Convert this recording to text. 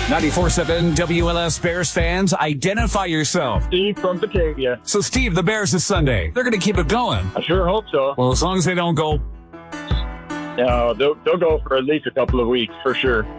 94.7 WLS Bears fans, identify yourself. Steve from Batavia. So, Steve, the Bears this Sunday, they're going to keep it going. I sure hope so. Well, as long as they don't go. No, they'll go for at least a couple of weeks, for sure.